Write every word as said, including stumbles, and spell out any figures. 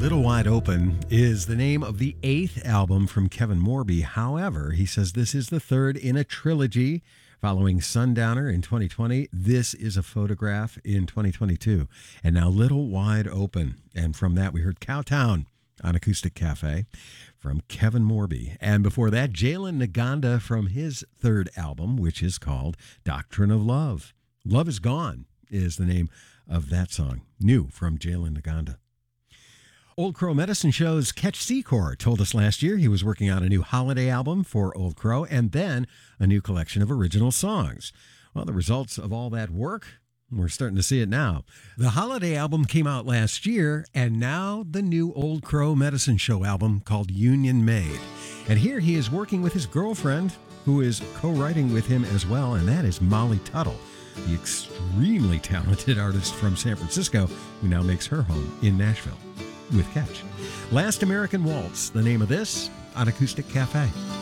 Little Wide Open is the name of the eighth album from Kevin Morby. However, he says this is the third in a trilogy. Following Sundowner in twenty twenty, This Is a Photograph in twenty twenty-two. And now Little Wide Open. And from that, we heard Cowtown on Acoustic Cafe from Kevin Morby. And before that, Jalen Naganda from his third album, which is called Doctrine of Love. Love Is Gone is the name of that song. New from Jalen Naganda. Old Crow Medicine Show's Ketch Secor told us last year he was working on a new holiday album for Old Crow and then a new collection of original songs. Well, the results of all that work, we're starting to see it now. The holiday album came out last year, and now the new Old Crow Medicine Show album called Union Made. And here he is working with his girlfriend, who is co-writing with him as well, and that is Molly Tuttle, the extremely talented artist from San Francisco who now makes her home in Nashville with Ketch. Last American Waltz, the name of this, on Acoustic Cafe.